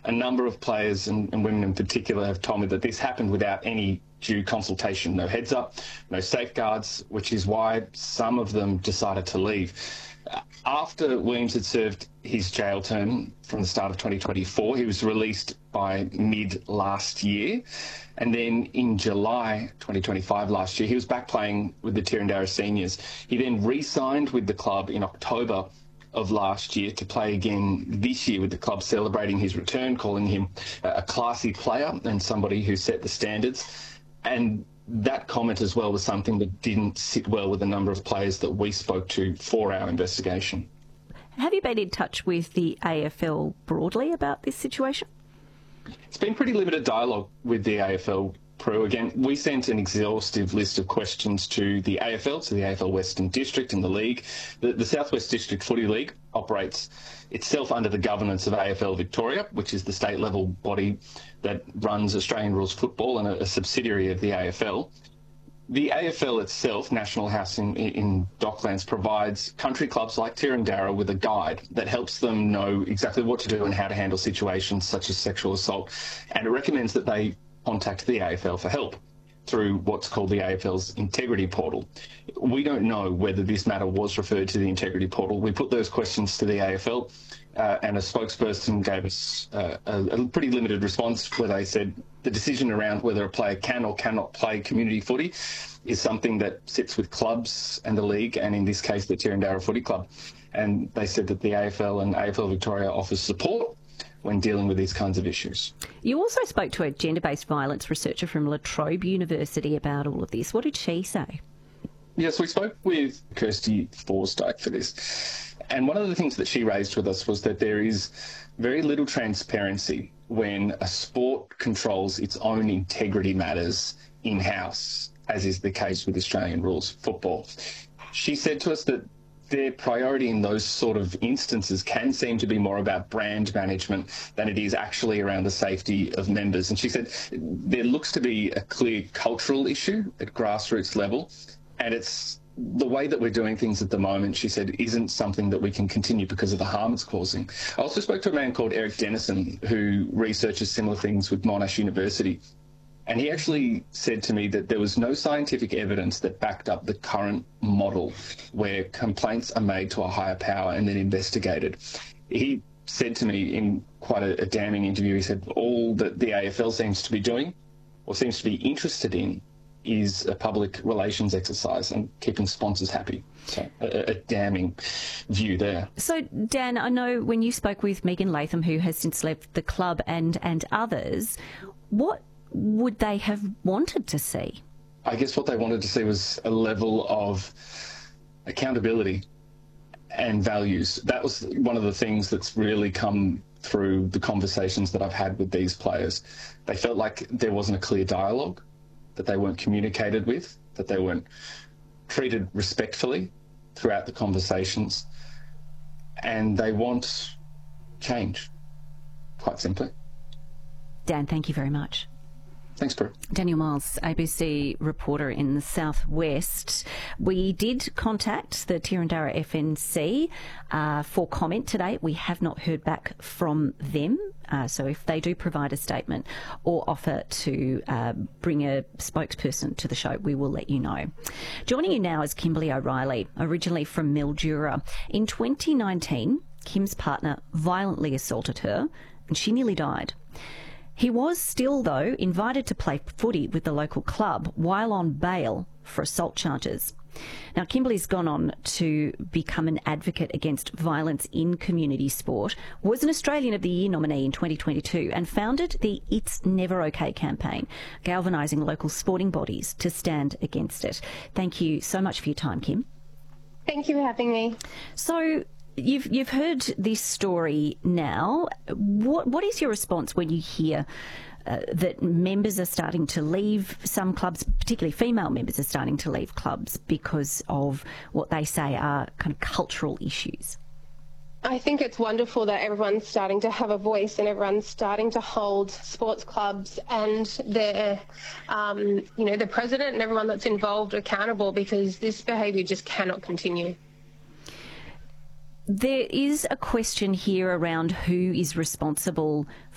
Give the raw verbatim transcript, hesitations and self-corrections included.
a number of players, and, and women in particular, have told me that this happened without any due consultation, no heads up, no safeguards, which is why some of them decided to leave. After Williams had served his jail term from the start of twenty twenty-four, he was released by mid last year. And then in July twenty twenty-five last year, he was back playing with the Tirrandara Seniors. He then re-signed with the club in October of last year to play again this year with the club, celebrating his return, calling him a classy player and somebody who set the standards. And that comment as well was something that didn't sit well with a number of players that we spoke to for our investigation. Have you been in touch with the A F L broadly about this situation? It's been pretty limited dialogue with the A F L, Prue. Again, we sent an exhaustive list of questions to the A F L, to the A F L Western District and the league. The, the South West District Footy League operates itself under the governance of A F L Victoria, which is the state-level body that runs Australian rules football and a, a subsidiary of the A F L. The A F L itself, National House in, in Docklands, provides country clubs like Tirrandara with a guide that helps them know exactly what to do and how to handle situations such as sexual assault. And it recommends that they contact the A F L for help through what's called the A F L's Integrity Portal. We don't know whether this matter was referred to the Integrity Portal. We put those questions to the A F L uh, and a spokesperson gave us uh, a, a pretty limited response where they said the decision around whether a player can or cannot play community footy is something that sits with clubs and the league, and in this case the Tirrandara Footy Club. And they said that the A F L and A F L Victoria offers support when dealing with these kinds of issues. You also spoke to a gender-based violence researcher from La Trobe University about all of this. What did she say? Yes, we spoke with Kirsty Forsdyke for this. And one of the things that she raised with us was that there is very little transparency when a sport controls its own integrity matters in-house, as is the case with Australian rules football. She said to us that their priority in those sort of instances can seem to be more about brand management than it is actually around the safety of members. And she said there looks to be a clear cultural issue at grassroots level, and it's the way that we're doing things at the moment, she said, isn't something that we can continue because of the harm it's causing. I also spoke to a man called Eric Dennison, who researches similar things with Monash University. And he actually said to me that there was no scientific evidence that backed up the current model where complaints are made to a higher power and then investigated. He said to me in quite a, a damning interview, he said, all that the A F L seems to be doing or seems to be interested in is a public relations exercise and keeping sponsors happy. So a, a damning view there. So, Dan, I know when you spoke with Megan Latham, who has since left the club, and, and others, what would they have wanted to see? I guess what they wanted to see was a level of accountability and values. That was one of the things that's really come through the conversations that I've had with these players. They felt like there wasn't a clear dialogue, that they weren't communicated with, that they weren't treated respectfully throughout the conversations, and they want change, quite simply. Dan, thank you very much. Thanks, Prue. Daniel Miles, A B C reporter in the South West. We did contact the Tirrandara F N C uh, for comment today. We have not heard back from them. Uh, so if they do provide a statement or offer to uh, bring a spokesperson to the show, we will let you know. Joining you now is Kimberly O'Reilly, originally from Mildura. In twenty nineteen, Kim's partner violently assaulted her and she nearly died. He was still, though, invited to play footy with the local club while on bail for assault charges. Now, Kimberly's gone on to become an advocate against violence in community sport, was an Australian of the Year nominee in twenty twenty-two and founded the It's Never OK campaign, galvanising local sporting bodies to stand against it. Thank you so much for your time, Kim. Thank you for having me. So, You've you've heard this story now. What what is your response when you hear uh, that members are starting to leave some clubs, particularly female members are starting to leave clubs because of what they say are kind of cultural issues? I think it's wonderful that everyone's starting to have a voice and everyone's starting to hold sports clubs and their, um, you know, the president and everyone that's involved accountable, because this behaviour just cannot continue. There is a question here around who is responsible